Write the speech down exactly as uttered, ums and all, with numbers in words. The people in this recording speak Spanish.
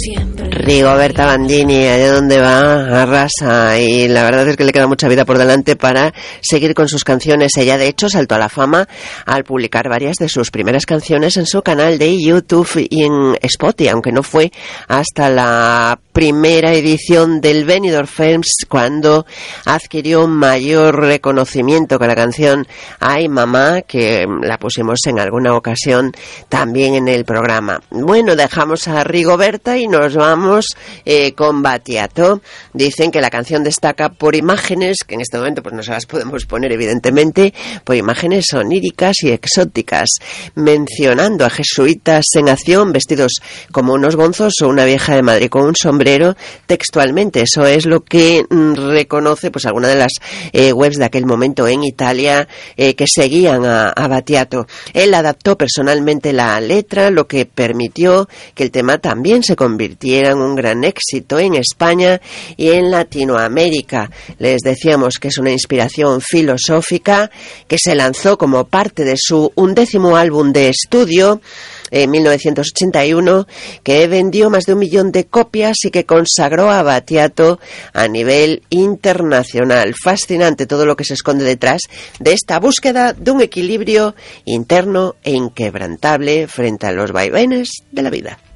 Rigoberta Bandini, allá donde va, arrasa, y la verdad es que le queda mucha vida por delante para seguir con sus canciones. Ella, de hecho, saltó a la fama al publicar varias de sus primeras canciones en su canal de YouTube y en Spotify, aunque no fue hasta la primera edición del Benidorm Films cuando adquirió mayor reconocimiento con la canción Ay Mamá, que la pusimos en alguna ocasión también en el programa. Bueno, dejamos a Rigoberta y nos vamos eh, con Battiato. Dicen que la canción destaca por imágenes, que en este momento pues no se las podemos poner evidentemente, por imágenes oníricas y exóticas, mencionando a jesuitas en acción vestidos como unos gonzos o una vieja de Madrid con un sombrero textualmente. Eso es lo que mm, reconoce pues alguna de las eh, webs de aquel momento en Italia eh, que seguían a, a Battiato. Él adaptó personalmente la letra, lo que permitió que el tema también se convirtiera en un gran éxito en España y en Latinoamérica. Les decíamos que es una inspiración filosófica que se lanzó como parte de su undécimo álbum de estudio en mil novecientos ochenta y uno, que vendió más de un millón de copias y que consagró a Battiato a nivel internacional. Fascinante todo lo que se esconde detrás de esta búsqueda de un equilibrio interno e inquebrantable frente a los vaivenes de la vida.